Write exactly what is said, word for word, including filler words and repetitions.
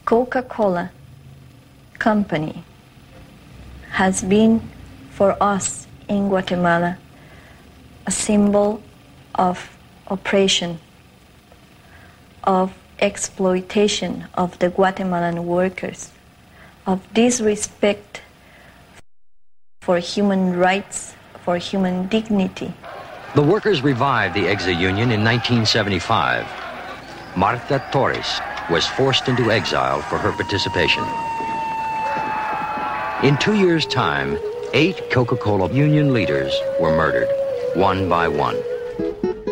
Coca-Cola Company has been for us in Guatemala a symbol of oppression, of exploitation of the Guatemalan workers, of disrespect for human rights, for human dignity. The workers revived the EXA union in nineteen seventy-five. Marta Torres was forced into exile for her participation. In two years' time, eight Coca-Cola union leaders were murdered, one by one.